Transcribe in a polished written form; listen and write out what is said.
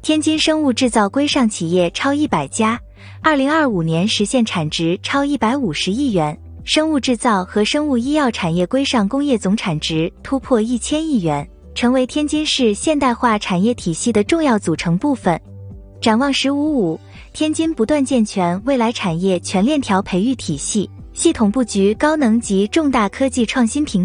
天津生物制造规上企业超100家，2025年实现产值超150亿元，生物制造和生物医药产业规上工业总产值突破1000亿元，成为天津市现代化产业体系的重要组成部分。展望“1055”，天津不断健全未来产业全链条培育体系，系统布局高能级重大科技创新平